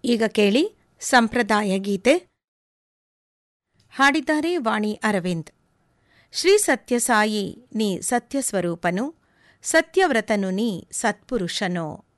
ಈಗ ಕೇಳಿ ಸಂಪ್ರದಾಯ ಗೀತೆ. ಹಾಡಿದ್ದಾರೆ ವಾಣಿ ಅರವಿಂದ್. ಶ್ರೀ ಸತ್ಯಸಾಯಿ ನೀ ಸತ್ಯಸ್ವರೂಪನು, ಸತ್ಯವ್ರತನು ನೀ ಸತ್ಪುರುಷನೋ.